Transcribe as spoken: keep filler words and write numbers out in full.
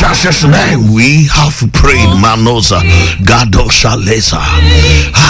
Jesus' name we have prayed. Manosa Gadosha Lesa.